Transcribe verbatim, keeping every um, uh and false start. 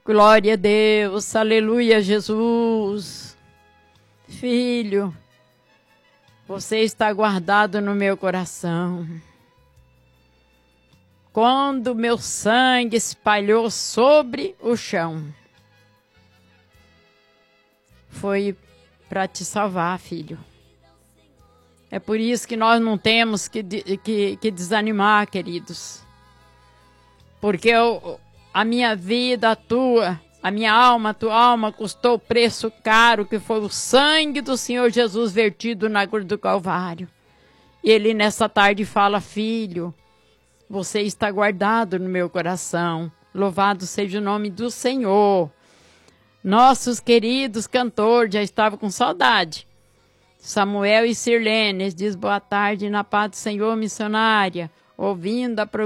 Glória a Deus, aleluia, Jesus. Filho, você está guardado no meu coração. Quando meu sangue espalhou sobre o chão, foi para te salvar, filho. É por isso que nós não temos que, que, que desanimar, queridos. Porque eu, a minha vida, a tua, a minha alma, a tua alma custou preço caro, que foi o sangue do Senhor Jesus vertido na cruz do Calvário. E Ele nessa tarde fala, filho, você está guardado no meu coração. Louvado seja o nome do Senhor. Nossos queridos cantores já estavam com saudade. Samuel e Sirlene diz boa tarde na paz do Senhor, missionária, ouvindo a